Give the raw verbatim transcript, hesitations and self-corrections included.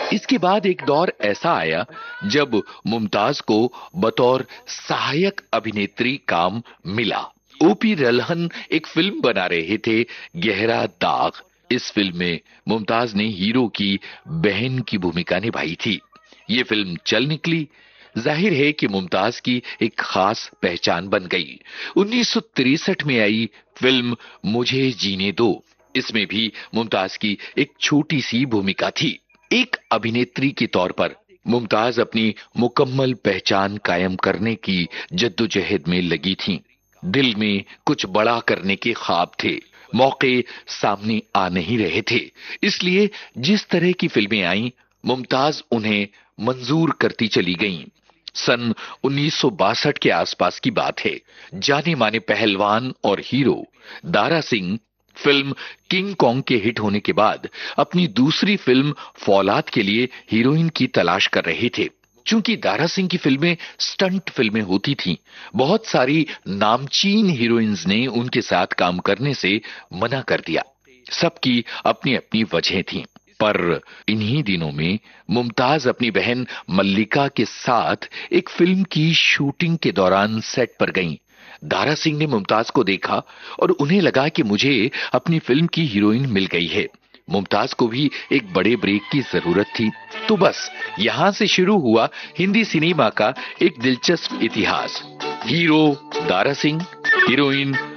इसके बाद एक दौर ऐसा आया जब मुमताज को बतौर सहायक अभिनेत्री काम मिला। ओपी रल्हन एक फिल्म बना रहे थे, गहरा दाग। इस फिल्म में मुमताज ने हीरो की बहन की भूमिका निभाई थी। ये फिल्म चल निकली। जाहिर है कि मुमताज की एक खास पहचान बन गई। उन्नीस सौ तिरसठ में आई फिल्म मुझे जीने दो। इसमें भी मुमताज की एक छोटी सी भूमिका थी। एक अभिनेत्री के तौर पर मुमताज अपनी मुकम्मल पहचान कायम करने की जद्दोजहद में लगी थीं। दिल में कुछ बड़ा करने के ख्वाब थे, मौके सामने आ नहीं रहे थे। इसलिए जिस तरह की फिल्में आईं, मुमताज उन्हें मंजूर करती चली गईं। सन उन्नीस सौ बासठ के आसपास की बात है। जाने माने पहलवान और hero Dara Singh film king Kong के हिट होने के बाद अपनी दूसरी फिल्म फौलाद के लिए हीरोइन की तलाश कर रहे थे। चूंकि दारा सिंह की फिल्में स्टंट फिल्में होती थीं, बहुत सारी नामचीन हीरोइंस ने उनके साथ काम करने से मना कर दिया। सबकी अपनी अपनी वजह थी। पर इन्हीं दिनों में मुमताज अपनी बहन मल्लिका के साथ एक फिल्म की शूटिंग के दौरान सेट पर गईं। दारा सिंह ने मुमताज को देखा और उन्हें लगा कि मुझे अपनी फिल्म की हीरोइन मिल गई है। मुमताज को भी एक बड़े ब्रेक की जरूरत थी। तो बस यहां से शुरू हुआ हिंदी सिनेमा का एक दिलचस्प इतिहास। Hero Dara Singh, heroine